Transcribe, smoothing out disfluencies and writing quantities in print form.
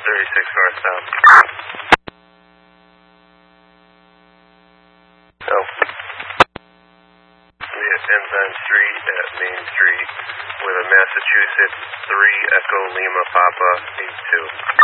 36 northbound. So, we ends on street at Main Street with a Massachusetts 3 Echo Lima Papa 82.